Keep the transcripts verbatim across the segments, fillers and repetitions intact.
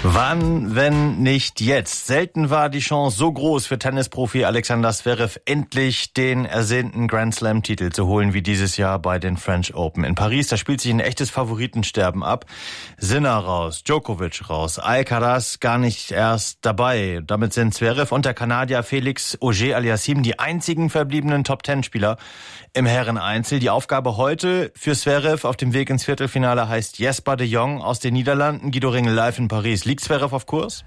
Wann, wenn nicht jetzt? Selten war die Chance so groß für Tennisprofi Alexander Zverev, endlich den ersehnten Grand Slam-Titel zu holen wie dieses Jahr bei den French Open in Paris. Da spielt sich ein echtes Favoritensterben ab. Sinner raus, Djokovic raus, Alcaraz gar nicht erst dabei. Damit sind Zverev und der Kanadier Felix Auger-Aliassime die einzigen verbliebenen Top-Ten-Spieler im Herreneinzel. Die Aufgabe heute für Zverev auf dem Weg ins Viertelfinale heißt Jesper de Jong aus den Niederlanden. Guido Ringel live in Paris. Liegt Zverev auf Kurs?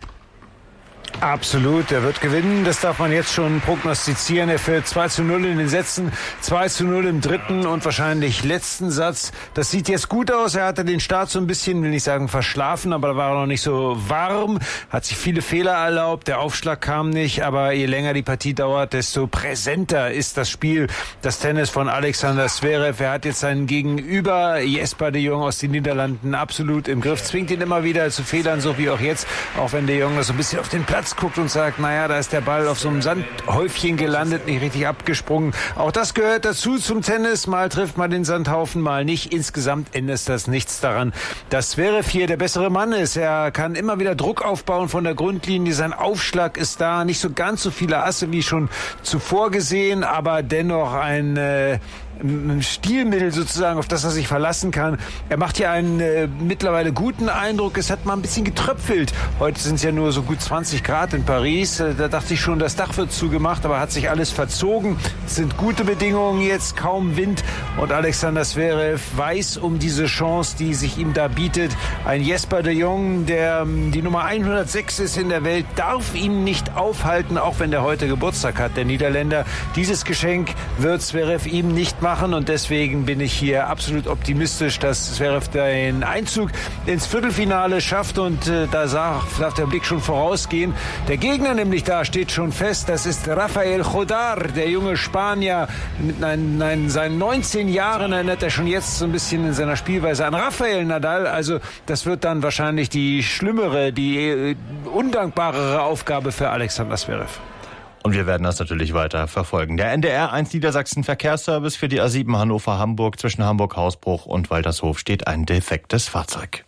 Absolut, er wird gewinnen, das darf man jetzt schon prognostizieren. Er führt zwei zu null in den Sätzen, zwei zu null im dritten und wahrscheinlich letzten Satz. Das sieht jetzt gut aus, er hatte den Start so ein bisschen, will nicht sagen verschlafen, aber da war er noch nicht so warm, hat sich viele Fehler erlaubt, der Aufschlag kam nicht, aber je länger die Partie dauert, desto präsenter ist das Spiel, das Tennis von Alexander Zverev. Er hat jetzt seinen Gegenüber, Jesper de Jong aus den Niederlanden, absolut im Griff, zwingt ihn immer wieder zu Fehlern, so wie auch jetzt, auch wenn de Jong das so ein bisschen auf den Platz guckt und sagt, naja, da ist der Ball auf so einem Sandhäufchen gelandet, nicht richtig abgesprungen. Auch das gehört dazu zum Tennis. Mal trifft man den Sandhaufen, mal nicht. Insgesamt ändert das nichts daran, dass Zverev hier der bessere Mann ist. Er kann immer wieder Druck aufbauen von der Grundlinie. Sein Aufschlag ist da. Nicht so ganz so viele Asse wie schon zuvor gesehen, aber dennoch ein äh, ein Stilmittel sozusagen, auf das er sich verlassen kann. Er macht hier einen äh, mittlerweile guten Eindruck. Es hat mal ein bisschen getröpfelt. Heute sind es ja nur so gut zwanzig Grad in Paris. Äh, da dachte ich schon, das Dach wird zugemacht, aber hat sich alles verzogen. Es sind gute Bedingungen jetzt, kaum Wind. Und Alexander Zverev weiß um diese Chance, die sich ihm da bietet. Ein Jesper de Jong, der die Nummer hundertsechs ist in der Welt, darf ihn nicht aufhalten, auch wenn der heute Geburtstag hat, der Niederländer. Dieses Geschenk wird Zverev ihm nicht machen und deswegen bin ich hier absolut optimistisch, dass Zverev den Einzug ins Viertelfinale schafft und äh, da darf der Blick schon vorausgehen. Der Gegner nämlich da steht schon fest, das ist Rafael Jodar, der junge Spanier mit nein, nein, seinen neunzehn Jahren, erinnert er schon jetzt so ein bisschen in seiner Spielweise an Rafael Nadal, also das wird dann wahrscheinlich die schlimmere, die äh, undankbarere Aufgabe für Alexander Zverev. Und wir werden das natürlich weiter verfolgen. Der N D R eins Niedersachsen Verkehrsservice für die A sieben Hannover-Hamburg. Zwischen Hamburg-Hausbruch und Waltershof steht ein defektes Fahrzeug.